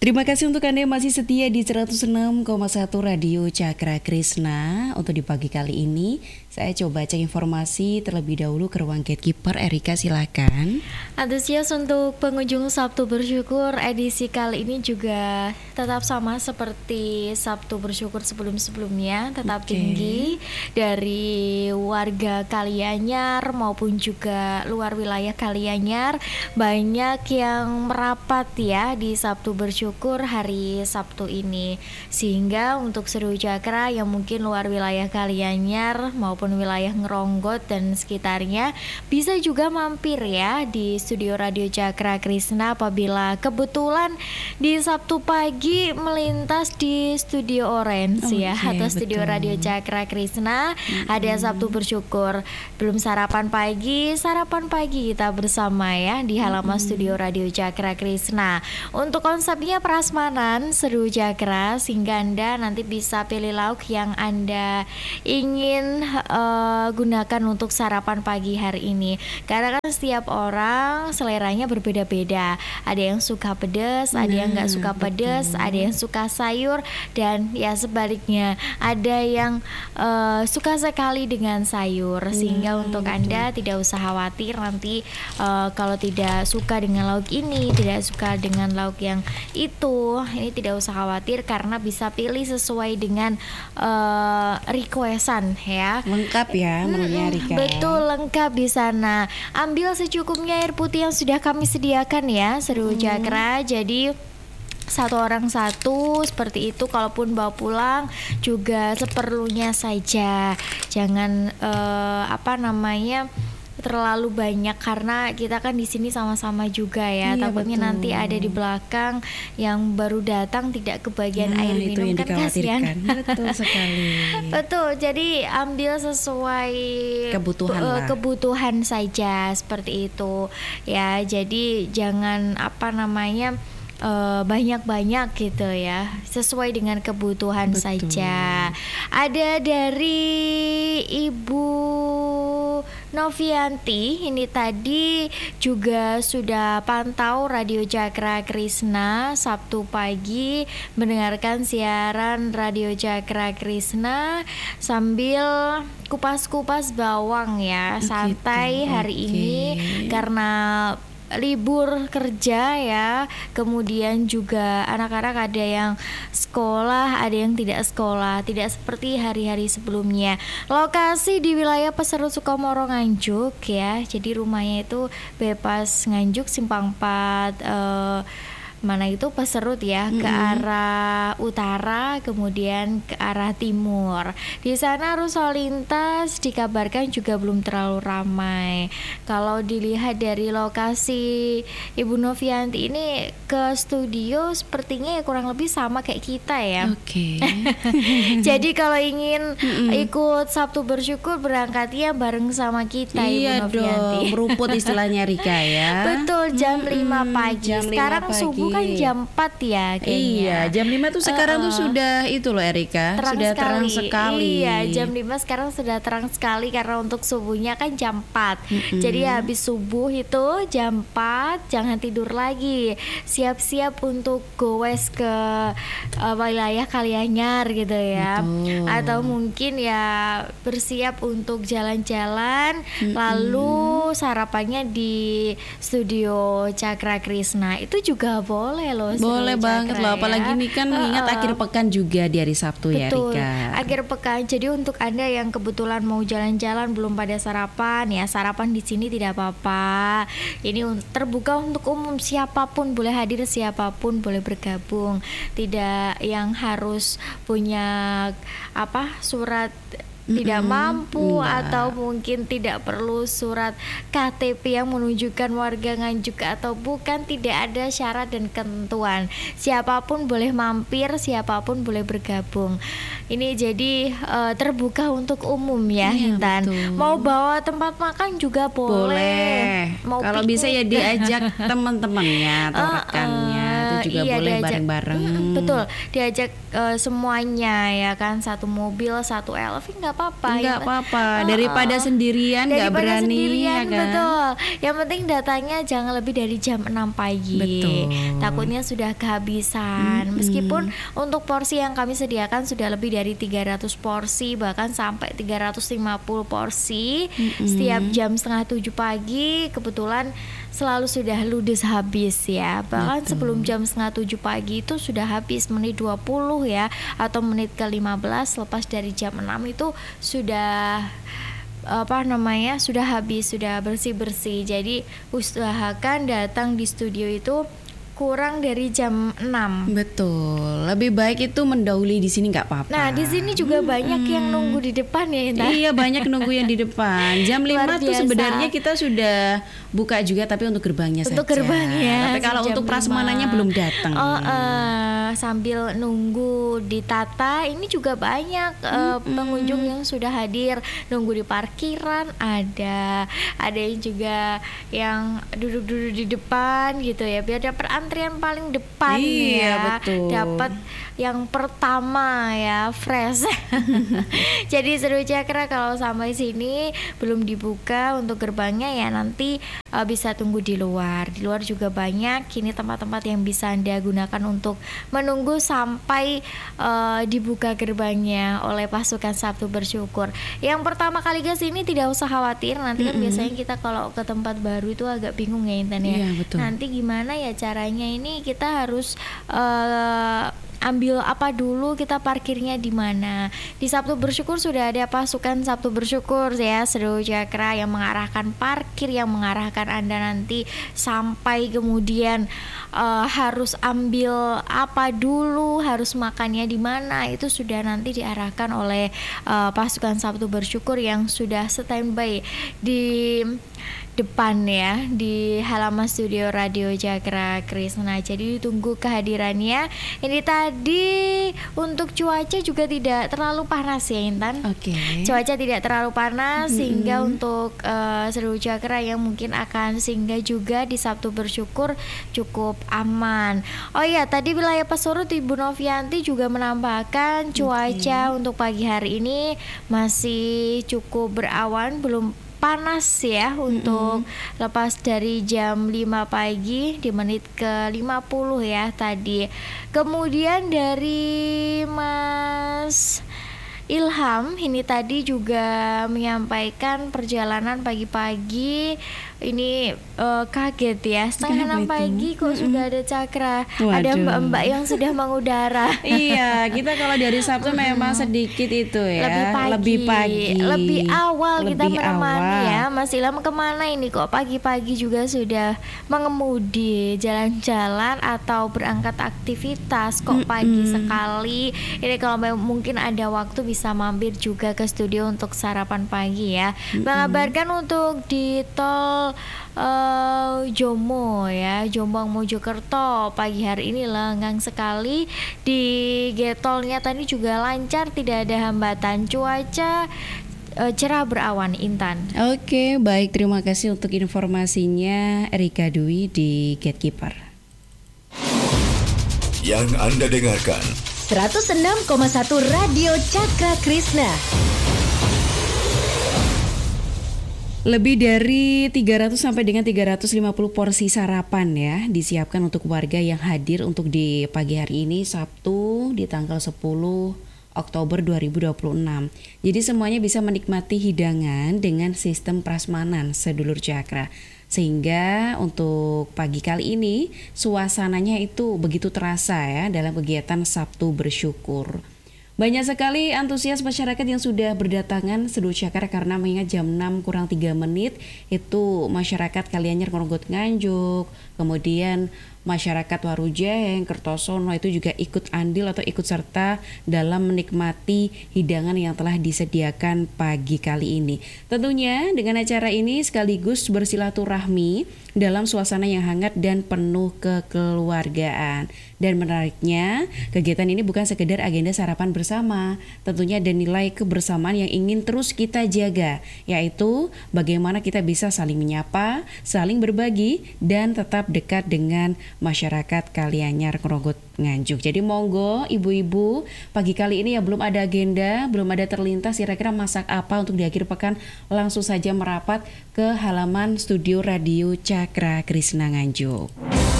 Terima kasih untuk Anda yang masih setia di 106,1 Radio Cakra Krisna. Untuk di pagi kali ini, saya coba cek informasi terlebih dahulu ke ruang gatekeeper. Erika, silakan. Antusias untuk pengunjung Sabtu Bersyukur edisi kali ini juga tetap sama seperti Sabtu Bersyukur sebelum-sebelumnya, tetap tinggi dari warga Kalianyar maupun juga luar wilayah Kalianyar. Banyak yang merapat ya di Sabtu Bersyukur hari Sabtu ini, sehingga untuk Seru Cakra yang mungkin luar wilayah Kalianyar maupun wilayah Ngeronggot dan sekitarnya bisa juga mampir ya di studio Radio Cakra Krisna apabila kebetulan di Sabtu pagi melintas di studio Orange atau studio Radio Cakra Krisna. Ada Sabtu Bersyukur, belum sarapan pagi kita bersama ya di halaman studio Radio Cakra Krisna. Untuk konsepnya prasmanan Seru Cakra, sehingga Anda nanti bisa pilih lauk yang Anda ingin gunakan untuk sarapan pagi hari ini. Karena kan setiap orang seleranya berbeda-beda. Ada yang suka pedas, ada yang nggak suka pedas, ada yang suka sayur, dan ya sebaliknya ada yang suka sekali dengan sayur. Sehingga untuk Anda tidak usah khawatir nanti kalau tidak suka dengan lauk ini, tidak suka dengan lauk yang itu, ini tidak usah khawatir karena bisa pilih sesuai dengan requestan ya. Lengkap ya menunya, Rika. Betul, lengkap di sana. Ambil secukupnya air putih yang sudah kami sediakan ya, Seru Cakra. Jadi satu orang satu seperti itu. Kalaupun bawa pulang juga seperlunya saja. Jangan terlalu banyak karena kita kan di sini sama-sama juga ya. Iya, takutnya betul. nanti ada di belakang yang baru datang tidak kebagian air minum, kan kasihan. Betul sekali. Betul, jadi ambil sesuai kebutuhan saja seperti itu ya. Jadi jangan banyak-banyak gitu ya, sesuai dengan kebutuhan saja. Ada dari Ibu Novianti, ini tadi juga sudah pantau Radio Cakra Krisna Sabtu pagi, mendengarkan siaran Radio Cakra Krisna sambil kupas-kupas bawang ya, santai hari ini karena libur kerja ya. Kemudian juga anak-anak ada yang sekolah, ada yang tidak sekolah, tidak seperti hari-hari sebelumnya. Lokasi di wilayah Peserut Sukomoro Nganjuk ya. Jadi rumahnya itu bebas Nganjuk Simpang 4 mana itu Peserut ya, ke arah utara kemudian ke arah timur. Di sana arus lalu lintas dikabarkan juga belum terlalu ramai. Kalau dilihat dari lokasi Ibu Novianti ini ke studio sepertinya ya kurang lebih sama kayak kita ya. Jadi kalau ingin ikut Sabtu Bersyukur berangkatnya bareng sama kita. Iya Ibu Novianti dong, merumput istilahnya Rika ya. Betul, jam 5 pagi. Sekarang subuh kan jam 4 ya kayaknya. Iya, jam 5 tuh sekarang tuh sudah itu loh Erika, sudah terang sekali. Iya, jam 5 sekarang sudah terang sekali karena untuk subuhnya kan jam 4. Jadi habis subuh itu jam 4 jangan tidur lagi. Siap-siap untuk goes ke wilayah Kalianyar gitu ya. Atau mungkin ya bersiap untuk jalan-jalan lalu sarapannya di studio Cakra Krisna. Itu juga boleh loh. Boleh banget loh, apalagi ini kan ingat akhir pekan juga di hari Sabtu. Betul, ya Rika. akhir pekan. Jadi untuk Anda yang kebetulan mau jalan-jalan belum pada sarapan ya, sarapan di sini tidak apa-apa. Ini terbuka untuk umum, siapapun boleh hadir, siapapun boleh bergabung. Tidak yang harus punya surat tidak mampu atau mungkin tidak perlu surat KTP yang menunjukkan warga Nganjuk atau bukan, tidak ada syarat dan ketentuan. Siapapun boleh mampir, siapapun boleh bergabung. Ini jadi terbuka untuk umum ya, Intan. Mau bawa tempat makan juga boleh. Kalau bisa ya diajak teman-temannya atau rekannya, itu juga iya, boleh diajak, bareng-bareng. Betul, diajak semuanya ya kan, satu mobil, satu LV nggak apa-apa. Nggak apa-apa, daripada sendirian nggak berani sendirian, ya kan. betul. Yang penting datangnya jangan lebih dari jam 6 pagi. Betul. Takutnya sudah kehabisan. Meskipun untuk porsi yang kami sediakan sudah lebih dari 300 porsi, bahkan sampai 350 porsi. Setiap jam setengah 7 pagi kebetulan selalu sudah ludes habis ya. Bahkan sebelum jam setengah 7 pagi itu sudah habis menit 20 ya, atau menit ke-15 lepas dari jam 6 itu sudah sudah habis, sudah bersih-bersih. Jadi usahakan datang di studio itu kurang dari jam 6. Betul. Lebih baik itu mendahului di sini nggak apa-apa. Nah, di sini juga banyak yang nunggu di depan ya, Intan. Iya, banyak nunggu yang di depan. Jam 5 tuh sebenarnya kita sudah buka juga, tapi untuk gerbangnya saja. Untuk gerbangnya. Tapi kalau untuk prasmananya belum datang. Sambil nunggu ditata, ini juga banyak pengunjung yang sudah hadir, nunggu di parkiran, ada yang juga yang duduk-duduk di depan gitu ya, biar dapat antrian paling depan. Iya, ya. betul. Dapat yang pertama ya, fresh. Jadi Seru Cakra kalau sampai sini belum dibuka untuk gerbangnya ya, nanti bisa tunggu di luar. Di luar juga banyak kini tempat-tempat yang bisa Anda gunakan untuk menunggu sampai dibuka gerbangnya oleh pasukan Sabtu Bersyukur. Yang pertama kali ke sini tidak usah khawatir, nanti kan biasanya kita kalau ke tempat baru itu agak bingung ya, Intan ya. Iya, betul. Nanti gimana ya caranya, ini kita harus ambil apa dulu, kita parkirnya di mana. Di Sabtu Bersyukur sudah ada pasukan Sabtu Bersyukur ya, Seru Cakra, yang mengarahkan parkir, yang mengarahkan Anda nanti sampai kemudian harus ambil apa dulu, harus makannya di mana, itu sudah nanti diarahkan oleh pasukan Sabtu Bersyukur yang sudah standby di depan ya, di halaman studio Radio Cakra Krishna. Jadi ditunggu kehadirannya. Ini tadi untuk cuaca juga tidak terlalu panas ya, Intan. Cuaca tidak terlalu panas sehingga untuk Seru Cakra yang mungkin akan singgah juga di Sabtu Bersyukur cukup aman. Oh iya, tadi wilayah Pesurut Ibu Novianti juga menambahkan cuaca untuk pagi hari ini masih cukup berawan, belum panas ya untuk lepas dari jam 5 pagi di menit ke-50 ya tadi. Kemudian dari Mas Ilham ini tadi juga menyampaikan perjalanan pagi-pagi ini kaget ya, setengah 6 pagi kok sudah ada Cakra. Ada mbak-mbak yang sudah mengudara. Iya, kita kalau dari Sabtu memang sedikit itu ya, lebih pagi, lebih awal kita menemani ya. Mas Ilham kemana ini kok pagi-pagi juga sudah mengemudi, jalan-jalan atau berangkat aktivitas kok pagi sekali. Ini kalau mungkin ada waktu bisa mampir juga ke studio untuk sarapan pagi ya. Mengabarkan untuk di tol Jomo ya, Jombang Mojokerto pagi hari ini lengang sekali. Di getolnya tadi juga lancar, tidak ada hambatan. Cuaca cerah berawan, Intan. Oke, baik, terima kasih untuk informasinya Erika Dwi di Gatekeeper. Yang Anda dengarkan 106,1 Radio Cakra Krishna. Lebih dari 300 sampai dengan 350 porsi sarapan ya disiapkan untuk warga yang hadir untuk di pagi hari ini Sabtu di tanggal 10 Oktober 2026. Jadi semuanya bisa menikmati hidangan dengan sistem prasmanan sedulur Cakra. Sehingga untuk pagi kali ini suasananya itu begitu terasa ya dalam kegiatan Sabtu Bersyukur. Banyak sekali antusias masyarakat yang sudah berdatangan sedulur Cakra karena mengingat jam 6 kurang 3 menit itu masyarakat Kalianyar Ngorogot Nganjuk, kemudian masyarakat Warujeng, Kertosono itu juga ikut andil atau ikut serta dalam menikmati hidangan yang telah disediakan pagi kali ini. Tentunya dengan acara ini sekaligus bersilaturahmi dalam suasana yang hangat dan penuh kekeluargaan. Dan menariknya, kegiatan ini bukan sekedar agenda sarapan bersama, tentunya ada nilai kebersamaan yang ingin terus kita jaga, yaitu bagaimana kita bisa saling menyapa, saling berbagi, dan tetap dekat dengan masyarakat Kalianyar Ngerogot Nganjuk. Jadi monggo ibu-ibu, pagi kali ini ya belum ada agenda, belum ada terlintas kira-kira masak apa untuk di akhir pekan, langsung saja merapat ke halaman studio Radio Cakra Krisna Nganjuk.